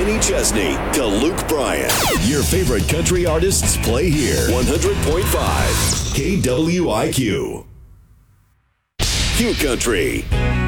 Kenny Chesney to Luke Bryan. Your favorite country artists play here. 100.5 KWIQ. Q Country.